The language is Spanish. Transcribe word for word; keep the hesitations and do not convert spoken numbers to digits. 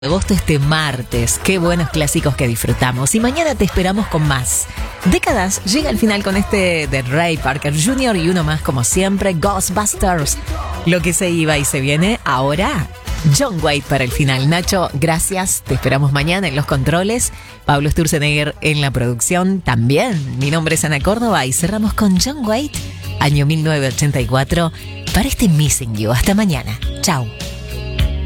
Agosto este martes, qué buenos clásicos que disfrutamos y mañana te esperamos con más. Décadas llega al final con este de Ray Parker junior y uno más como siempre, Ghostbusters. Lo que se iba y se viene ahora, John Waite para el final. Nacho, gracias, te esperamos mañana en los controles, Pablo Sturzenegger en la producción también. Mi nombre es Ana Córdoba y cerramos con John Waite, año mil novecientos ochenta y cuatro, para este Missing You. Hasta mañana, chao.